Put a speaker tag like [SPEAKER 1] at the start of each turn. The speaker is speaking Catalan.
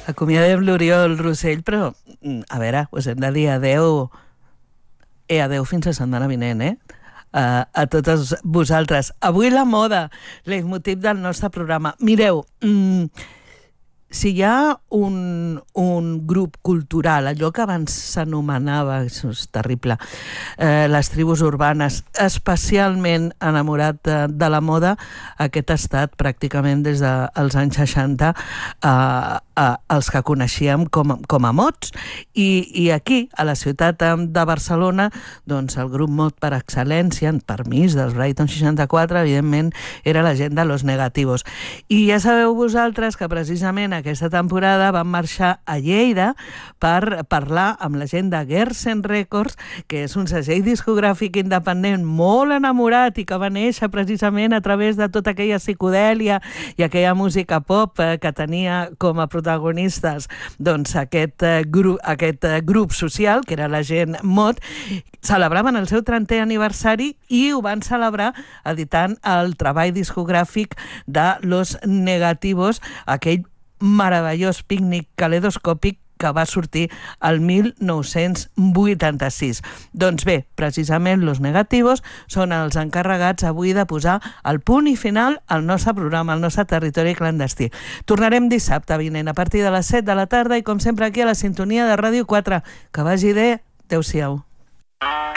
[SPEAKER 1] Acomiadem l'Oriol Rossell, però, a veure, us hem de dir adeu fins a setmana vinent, a totes vosaltres. Avui la moda, leitmotiv del nostre programa. Mireu, si hi ha un grup cultural, allò que abans s'anomenava, això és terrible, les tribus urbanes, especialment enamorat de la moda, aquest ha estat pràcticament des dels anys 60 els que coneixíem com a mots. I aquí, a la ciutat de Barcelona, doncs el grup mot per excel·lència, en permís dels Brighton 64, evidentment, era la gent de Los Negativos. I ja sabeu vosaltres que precisament aquesta temporada van marxar a Lleida per parlar amb la gent de Gersen Records, que és un segell discogràfic independent molt enamorat i que va néixer precisament a través de tota aquella psicodèlia i aquella música pop que tenia com a protagonistes doncs aquest grup social, que era la gent Mot. Celebraven el seu 30è aniversari i ho van celebrar editant el treball discogràfic de Los Negativos, aquell meravellós pícnic calidoscòpic que va sortir el 1986. Doncs bé, precisament Los Negativos són els encarregats avui de posar el punt i final al nostre programa, al nostre territori clandestí. Tornarem dissabte vinent a partir de les 7 de la tarda i com sempre aquí a la sintonia de Ràdio 4. Que vagi bé. Adéu-siau.